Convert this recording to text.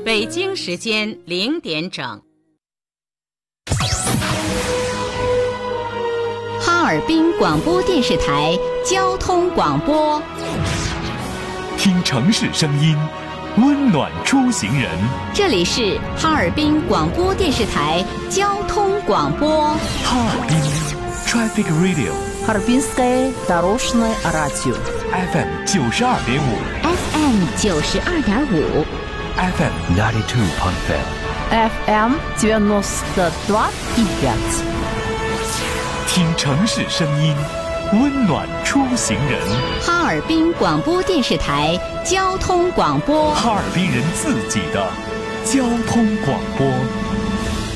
北京时间0点整。 哈尔滨广播电视台交通广播， 听城市声音，温暖出行人。 这里是哈尔滨广播电视台交通广播。 哈尔滨 Traffic Radio， Харбинское дорожное радио FM 92.5 FM 92.5 FM 92.5 FM 92.5。 听城市声音，温暖出行人。 哈尔滨广播电视台交通广播， 哈尔滨人自己的交通广播。